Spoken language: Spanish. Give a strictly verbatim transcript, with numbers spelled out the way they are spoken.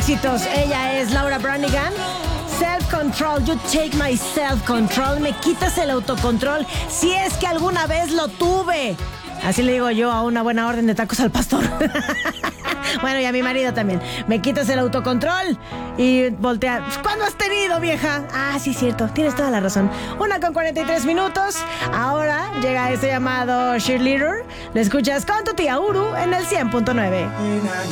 éxitos. Ella es Laura Branigan. Self-control, you take my self-control. Me quitas el autocontrol si es que alguna vez lo tuve. Así le digo yo a una buena orden de tacos al pastor. Bueno, y a mi marido también. Me quitas el autocontrol y voltea. ¿Cuándo has tenido, vieja? Ah, sí, cierto. Tienes toda la razón. Una con cuarenta y tres minutos. Ahora llega este llamado cheerleader. Le escuchas con tu tía Uru en el cien punto nueve.